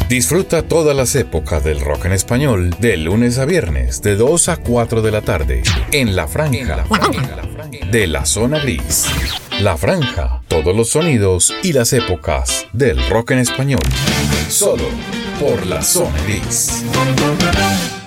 Disfruta todas las épocas del rock en español de lunes a viernes de 2 a 4 de la tarde en La Franja de la Zona Gris. La Franja, todos los sonidos y las épocas del rock en español. Solo por La Zona Gris.